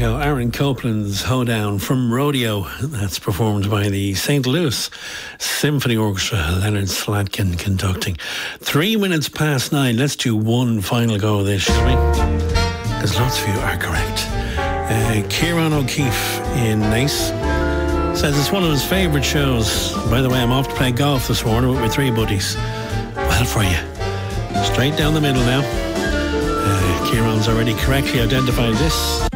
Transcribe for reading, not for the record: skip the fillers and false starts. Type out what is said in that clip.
go. Aaron Copland's Hoedown from Rodeo. That's performed by the St. Louis Symphony Orchestra. Leonard Slatkin conducting. 3 minutes past 9. Let's do one final go of this, shall we? Because lots of you are correct. Ciarán O'Keefe in Nice says it's one of his favourite shows. By the way, I'm off to play golf this morning with my 3 buddies. Well for you. Straight down the middle now. Ciarán's already correctly identified this.